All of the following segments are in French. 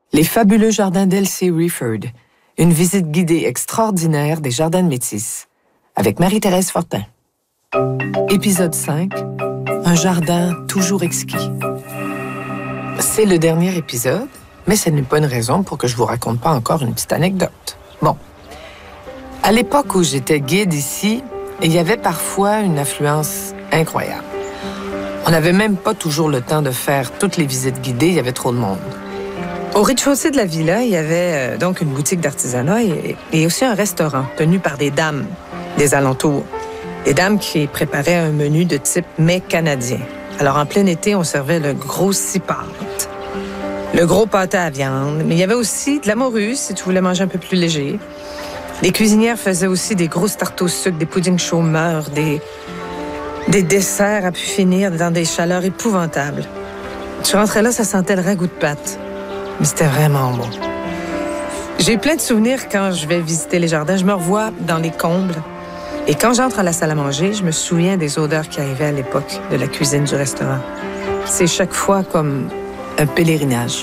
Les fabuleux jardins d'Elsie Rieford. Une visite guidée extraordinaire des jardins de Métis. Avec Marie-Thérèse Fortin. Épisode 5. Un jardin toujours exquis. C'est le dernier épisode, mais ce n'est pas une raison pour que je vous raconte pas encore une petite anecdote. Bon. À l'époque où j'étais guide ici, il y avait parfois une affluence incroyable. On n'avait même pas toujours le temps de faire toutes les visites guidées, il y avait trop de monde. Au rez-de-chaussée de la villa, il y avait donc une boutique d'artisanat et aussi un restaurant tenu par des dames des alentours. Des dames qui préparaient un menu de type mets canadien. Alors, en plein été, on servait le gros six-pâtes, le gros pâté à viande, mais il y avait aussi de la morue, si tu voulais manger un peu plus léger. Les cuisinières faisaient aussi des grosses tartes au sucre, des puddings chômeurs, des desserts à pu finir dans des chaleurs épouvantables. Tu rentrais là, ça sentait le ragoût de pâte. Mais c'était vraiment bon. J'ai plein de souvenirs quand je vais visiter les jardins. Je me revois dans les combles. Et quand j'entre à la salle à manger, je me souviens des odeurs qui arrivaient à l'époque de la cuisine du restaurant. C'est chaque fois comme un pèlerinage.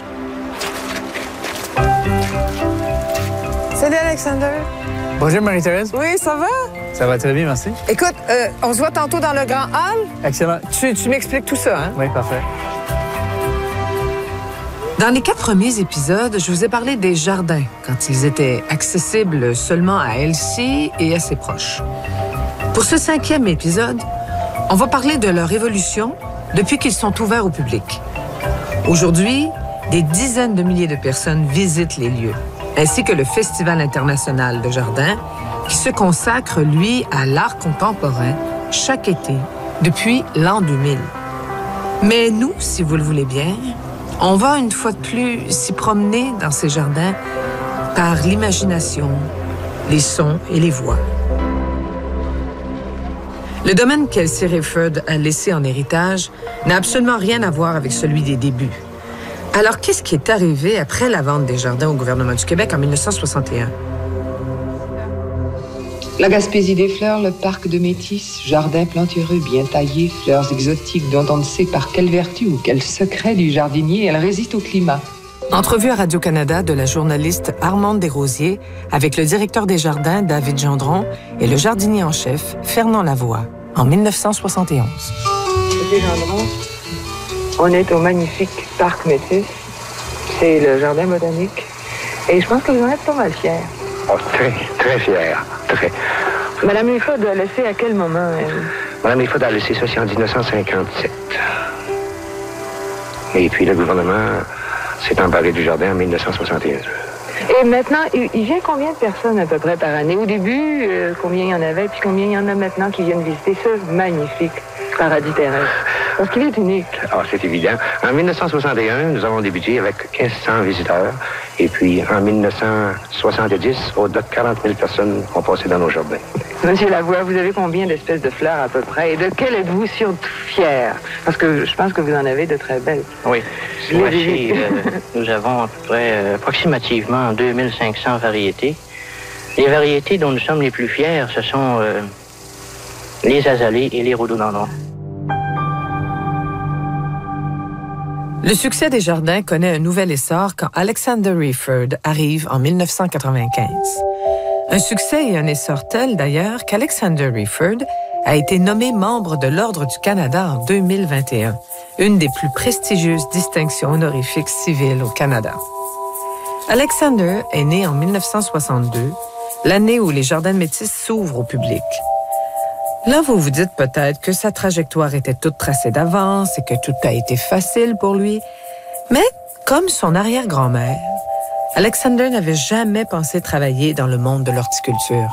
Salut Alexander. Bonjour Marie-Thérèse. Oui, ça va? Ça va très bien, merci. Écoute, on se voit tantôt dans le grand hall. Excellent. Tu m'expliques tout ça, hein? Oui, parfait. Dans les 4 premiers épisodes, je vous ai parlé des jardins, quand ils étaient accessibles seulement à Elsie et à ses proches. Pour ce 5e épisode, on va parler de leur évolution depuis qu'ils sont ouverts au public. Aujourd'hui, des dizaines de milliers de personnes visitent les lieux, ainsi que le Festival international de jardins, qui se consacre, lui, à l'art contemporain chaque été depuis l'an 2000. Mais nous, si vous le voulez bien, on va une fois de plus s'y promener dans ces jardins par l'imagination, les sons et les voix. Le domaine qu'Elsie Rieford a laissé en héritage n'a absolument rien à voir avec celui des débuts. Alors, qu'est-ce qui est arrivé après la vente des jardins au gouvernement du Québec en 1961? La Gaspésie des fleurs, le parc de Métis, jardin plantureux bien taillé, fleurs exotiques dont on ne sait par quelle vertu ou quel secret du jardinier elles résistent au climat. Entrevue à Radio-Canada de la journaliste Armande Desrosiers avec le directeur des jardins, David Gendron, et le jardinier en chef, Fernand Lavoie, en 1971. Monsieur Gendron, on est au magnifique parc Métis. C'est le jardin botanique. Et je pense que vous en êtes pas mal fiers. Oh, très, très fier. Très. Madame Rieford a laissé à quel moment? Madame Rieford a laissé ça, c'est en 1957. Et puis le gouvernement s'est emparé du jardin en 1961. Et maintenant, il vient combien de personnes à peu près par année? Au début, combien il y en avait, puis combien il y en a maintenant qui viennent visiter ce magnifique paradis terrestre? Parce qu'il est unique. Ah, c'est évident. En 1961, nous avons débuté avec 1500 visiteurs. Et puis, en 1970, au-delà de 40 000 personnes ont passé dans nos jardins. Monsieur Lavoie, vous avez combien d'espèces de fleurs à peu près? Et de quelle êtes-vous surtout fier? Parce que je pense que vous en avez de très belles. Oui. Voici, nous avons à peu près approximativement 2500 variétés. Les variétés dont nous sommes les plus fiers, ce sont les azalées et les rhododendrons. Le succès des jardins connaît un nouvel essor quand Alexander Rieford arrive en 1995. Un succès et un essor tel d'ailleurs qu'Alexander Rieford a été nommé membre de l'Ordre du Canada en 2021, une des plus prestigieuses distinctions honorifiques civiles au Canada. Alexander est né en 1962, l'année où les jardins de Métis s'ouvrent au public. Là, vous vous dites peut-être que sa trajectoire était toute tracée d'avance et que tout a été facile pour lui. Mais, comme son arrière-grand-mère, Alexander n'avait jamais pensé travailler dans le monde de l'horticulture.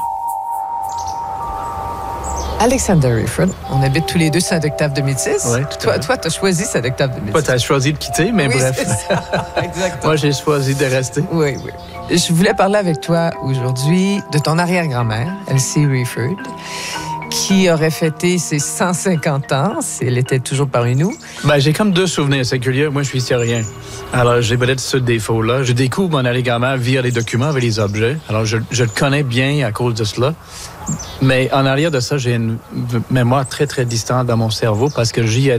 Alexander Rieford, on habite tous les deux Saint-Octave-de-Métis. Oui, tout à fait. Toi, tu as choisi Saint-Octave-de-Métis. Toi, tu as choisi de quitter, mais oui, bref. C'est ça. Exactement. Moi, j'ai choisi de rester. Oui. Je voulais parler avec toi aujourd'hui de ton arrière-grand-mère, Elsie Rieford, qui aurait fêté ses 150 ans, si elle était toujours parmi nous. Ben, j'ai comme 2 souvenirs singuliers. Moi, je suis historien. Alors, j'ai peut-être ce défaut-là. Je découvre mon arrière-grand-mère via les documents, avec les objets. Alors, je le connais bien à cause de cela. Mais en arrière de ça, j'ai une mémoire très, très distante dans mon cerveau parce que j'y ai